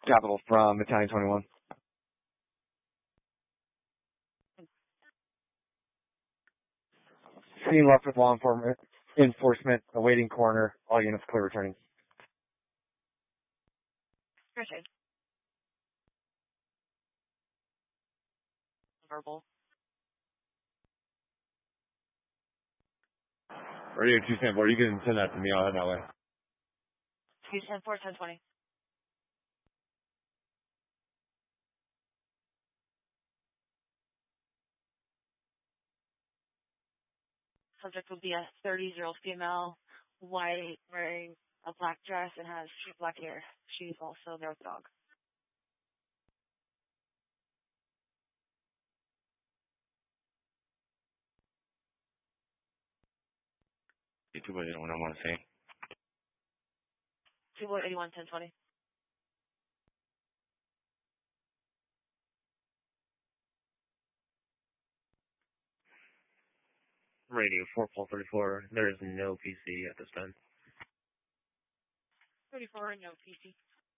Capital from Battalion 21. Scene left with law enforcement, awaiting coroner. All units clear returning. Appreciate. Verbal. Radio 274, you can send that to me. I'll head that way. 274, 1020. Subject will be a 30-year-old female, white, wearing a black dress, and has black hair. She's also their dog. You two what I want to say. 281, 1020. Radio 4 there is no PC at this time. 34, no PC.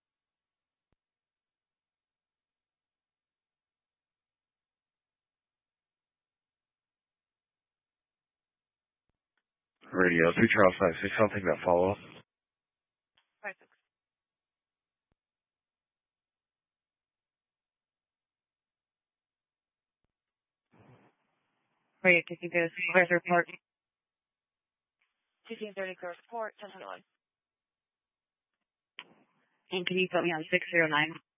Radio 3 Charles 56, I'll take that follow-up. 56. Radio 52, clear report. 1530, clear report, 1021. And can you put me on 609?